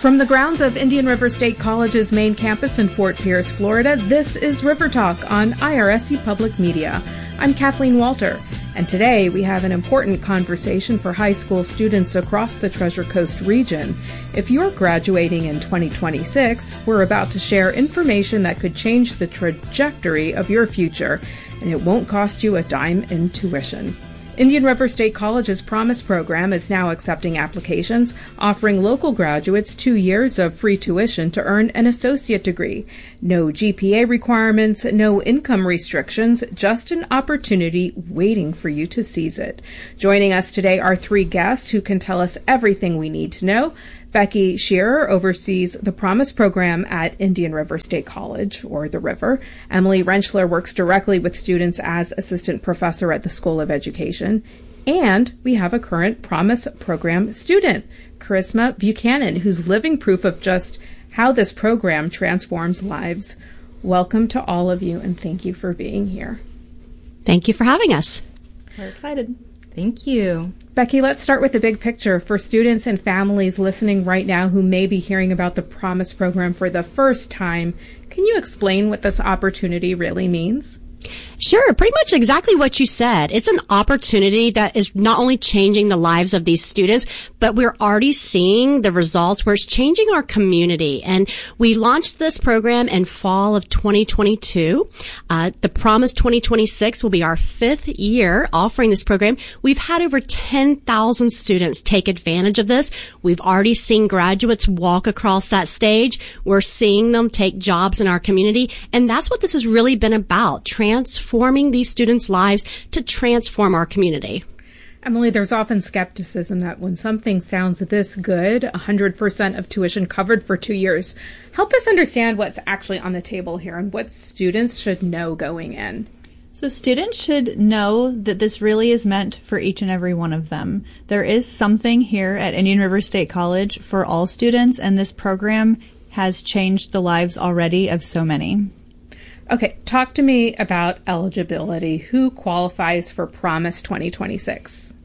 From the grounds of Indian River State College's main campus in Fort Pierce, Florida, this is River Talk on IRSC Public Media. I'm Kathleen Walter, and today we have an important conversation for high school students across the Treasure Coast region. If you're graduating in 2026, we're about to share information that could change the trajectory of your future, and it won't cost you a dime in tuition. Indian River State College's Promise program is now accepting applications, offering local graduates 2 years of free tuition to earn an associate degree. No GPA requirements, no income restrictions, just an opportunity waiting for you to seize it. Joining us today are three guests who can tell us everything we need to know. Becky Shearer oversees the Promise program at Indian River State College, or the River. Emily Rentschler works directly with students as assistant professor at the School of Education. And we have a current Promise program student, Charisma Buchanan, who's living proof of just how this program transforms lives. Welcome to all of you, and thank you for being here. Thank you for having us. We're excited. Thank you. Becky, let's start with the big picture. For students and families listening right now who may be hearing about the Promise program for the first time, can you explain what this opportunity really means? Sure, pretty much exactly what you said. It's an opportunity that is not only changing the lives of these students, but we're already seeing the results where it's changing our community. And we launched this program in fall of 2022. The Promise 2026 will be our fifth year offering this program. We've had over 10,000 students take advantage of this. We've already seen graduates walk across that stage. We're seeing them take jobs in our community. And that's what this has really been about, transforming these students' lives to transform our community. Emily, there's often skepticism that when something sounds this good, 100% of tuition covered for 2 years. Help us understand what's actually on the table here and what students should know going in. So students should know that this really is meant for each and every one of them. There is something here at Indian River State College for all students, and this program has changed the lives already of so many. Okay, talk to me about eligibility. Who qualifies for Promise 2026?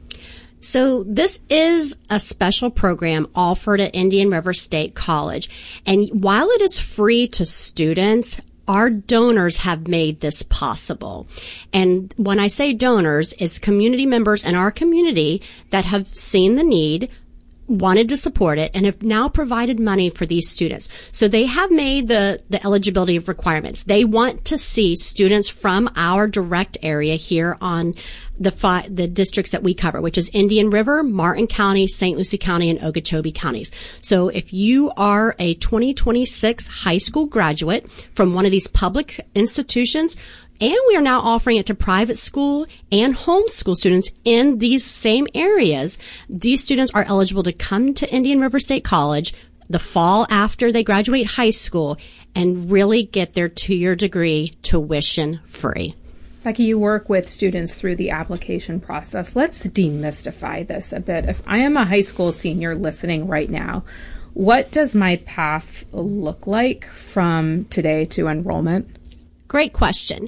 So this is a special program offered at Indian River State College. And while it is free to students, our donors have made this possible. And when I say donors, it's community members in our community that have seen the need, wanted to support it, and have now provided money for these students. So they have made the eligibility requirements. They want to see students from our direct area here on the districts that we cover, which is Indian River, Martin County, St. Lucie County, and Okeechobee counties. So if you are a 2026 high school graduate from one of these public institutions, and we are now offering it to private school and homeschool students in these same areas, these students are eligible to come to Indian River State College the fall after they graduate high school and really get their 2-year degree tuition free. Becky, you work with students through the application process. Let's demystify this a bit. If I am a high school senior listening right now, what does my path look like from today to enrollment? Great question.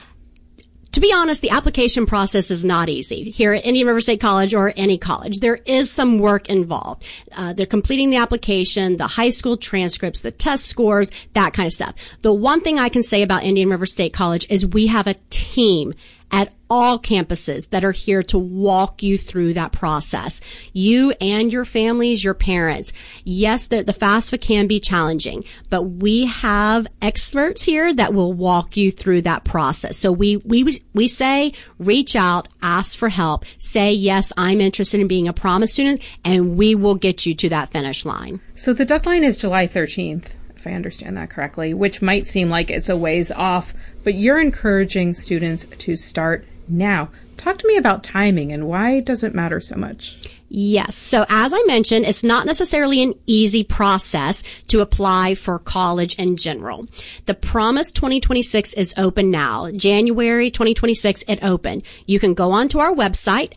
To be honest, the application process is not easy here at Indian River State College or any college. There is some work involved. They're completing the application, the high school transcripts, the test scores, that kind of stuff. The one thing I can say about Indian River State College is we have a team at all campuses that are here to walk you through that process. You and your families, your parents. Yes, the FAFSA can be challenging, but we have experts here that will walk you through that process. So we say, reach out, ask for help, say, yes, I'm interested in being a Promise student, and we will get you to that finish line. So the deadline is July 13th. If I understand that correctly, which might seem like it's a ways off, but you're encouraging students to start now. Talk to me about timing and why does it matter so much? Yes. So as I mentioned, it's not necessarily an easy process to apply for college in general. The Promise 2026 is open now. January 2026, it opened. You can go onto our website,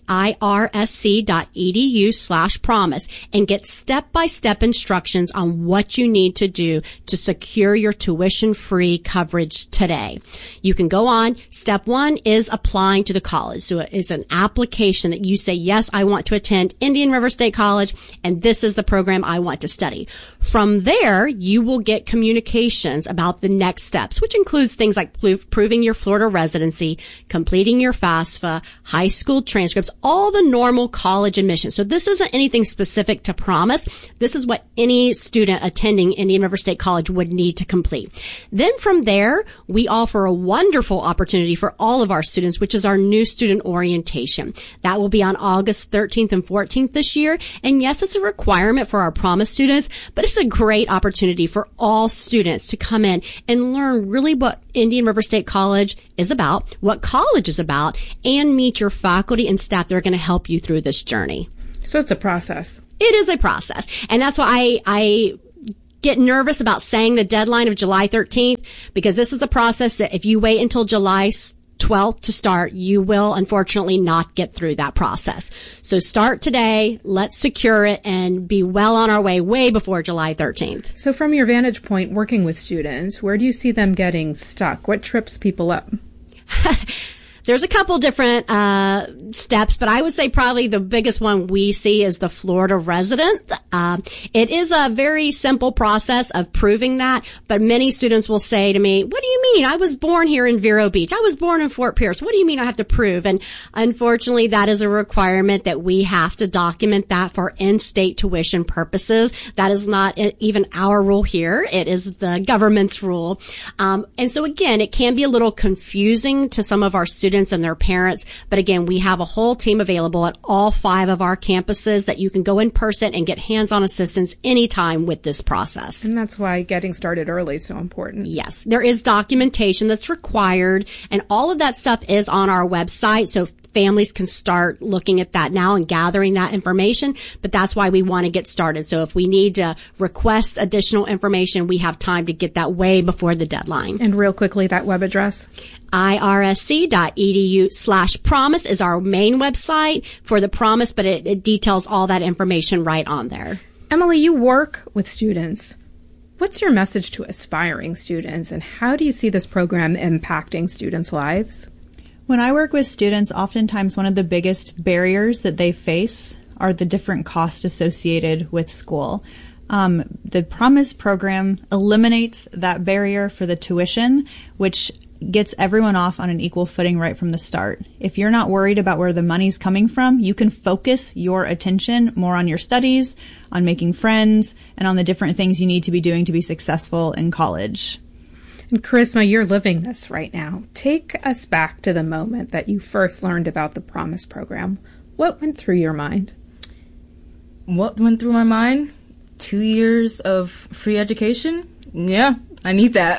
irsc.edu/promise, and get step-by-step instructions on what you need to do to secure your tuition-free coverage today. You can go on. Step one is applying to the college. So So it is an application that you say, yes, I want to attend Indian River State College, and this is the program I want to study. From there, you will get communications about the next steps, which includes things like proving your Florida residency, completing your FAFSA, high school transcripts, all the normal college admissions. So this isn't anything specific to Promise. This is what any student attending Indian River State College would need to complete. Then from there, we offer a wonderful opportunity for all of our students, which is our new student orientation. That will be on August 13th and 14th this year. And yes, it's a requirement for our Promise students, but it's a great opportunity for all students to come in and learn really what Indian River State College is about, what college is about, and meet your faculty and staff that are going to help you through this journey. So it's a process. It is a process. And that's why I get nervous about saying the deadline of July 13th, because this is a process that if you wait until July 12th to start, you will unfortunately not get through that process. So start today, let's secure it, and be well on our way before July 13th. So from your vantage point working with students, where do you see them getting stuck? What trips people up? There's a couple different steps, but I would say probably the biggest one we see is the Florida resident. It is a very simple process of proving that, but many students will say to me, what do you mean? I was born here in Vero Beach. I was born in Fort Pierce. What do you mean I have to prove? And unfortunately, that is a requirement that we have to document that for in-state tuition purposes. That is not even our rule here. It is the government's rule. And so again, it can be a little confusing to some of our students and their parents. But again, we have a whole team available at all 5 of our campuses that you can go in person and get hands-on assistance anytime with this process. And that's why getting started early is so important. Yes, there is documentation that's required, and all of that stuff is on our website. So families can start looking at that now and gathering that information, but that's why we want to get started. So if we need to request additional information, we have time to get that way before the deadline. And real quickly, that web address? irsc.edu/promise is our main website for the Promise, but it details all that information right on there. Emily, you work with students. What's your message to aspiring students, and how do you see this program impacting students' lives? When I work with students, oftentimes one of the biggest barriers that they face are the different costs associated with school. The Promise program eliminates that barrier for the tuition, which gets everyone off on an equal footing right from the start. If you're not worried about where the money's coming from, you can focus your attention more on your studies, on making friends, and on the different things you need to be doing to be successful in college. And Charisma, you're living this right now. Take us back to the moment that you first learned about the Promise program. What went through your mind? What went through my mind? 2 years of free education? Yeah, I need that.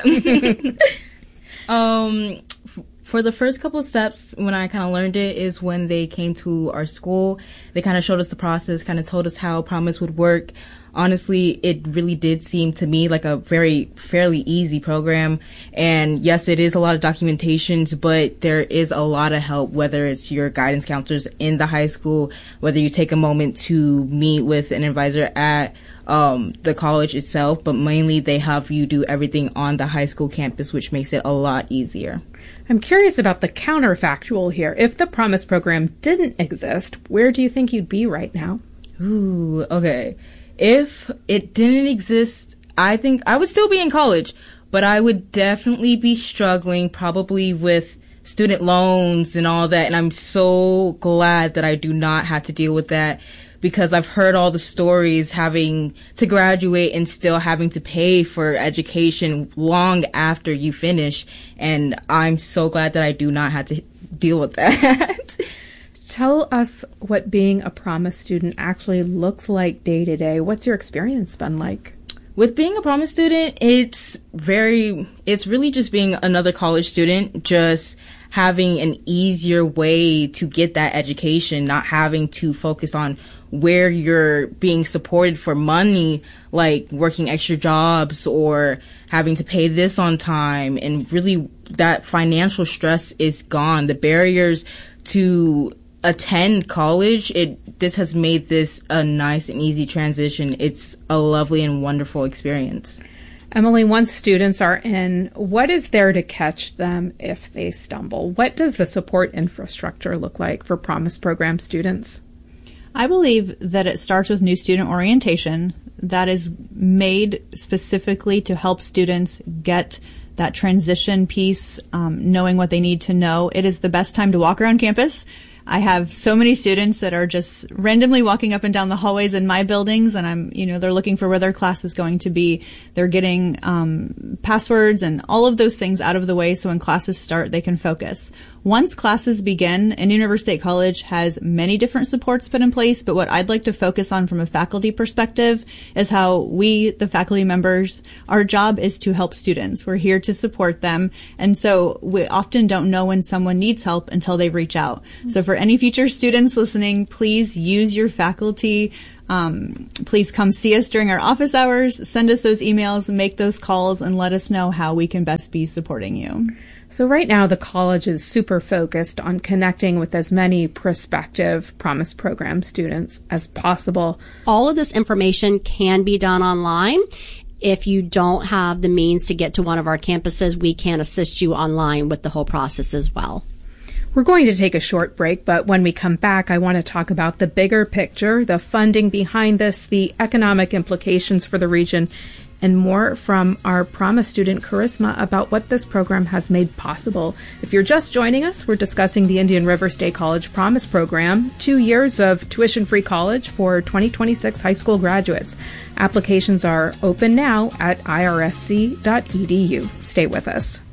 For the first couple of steps, when I kind of learned it, is when they came to our school. They kind of showed us the process, kind of told us how Promise would work. Honestly, it really did seem to me like a fairly easy program. And yes, it is a lot of documentations, but there is a lot of help, whether it's your guidance counselors in the high school, whether you take a moment to meet with an advisor at the college itself, but mainly they have you do everything on the high school campus, which makes it a lot easier. I'm curious about the counterfactual here. If the Promise program didn't exist, where do you think you'd be right now? Ooh, okay. If it didn't exist, I think I would still be in college, but I would definitely be struggling probably with student loans and all that. And I'm so glad that I do not have to deal with that, because I've heard all the stories having to graduate and still having to pay for education long after you finish. And I'm so glad that I do not have to deal with that. Tell us what being a Promise student actually looks like day to day. What's your experience been like? With being a Promise student, it's really just being another college student, just having an easier way to get that education, not having to focus on where you're being supported for money, like working extra jobs or having to pay this on time. And really that financial stress is gone. The barriers to attend college, this has made this a nice and easy transition. It's a lovely and wonderful experience. Emily, once students are in, what is there to catch them if they stumble? What does the support infrastructure look like for Promise Program students? I believe that it starts with new student orientation that is made specifically to help students get that transition piece, knowing what they need to know. It is the best time to walk around campus. I have so many students that are just randomly walking up and down the hallways in my buildings, and they're looking for where their class is going to be. They're getting passwords and all of those things out of the way so when classes start, they can focus. Once classes begin, Indian River State College has many different supports put in place, but what I'd like to focus on from a faculty perspective is how we, the faculty members, our job is to help students. We're here to support them, and so we often don't know when someone needs help until they reach out. So for any future students listening, please use your faculty. Please come see us during our office hours, send us those emails, make those calls, and let us know how we can best be supporting you. So right now, the college is super focused on connecting with as many prospective Promise Program students as possible. All of this information can be done online. If you don't have the means to get to one of our campuses, we can assist you online with the whole process as well. We're going to take a short break, but when we come back, I want to talk about the bigger picture, the funding behind this, the economic implications for the region, and more from our Promise student Charisma about what this program has made possible. If you're just joining us, we're discussing the Indian River State College Promise program, 2 years of tuition-free college for 2026 high school graduates. Applications are open now at irsc.edu. Stay with us.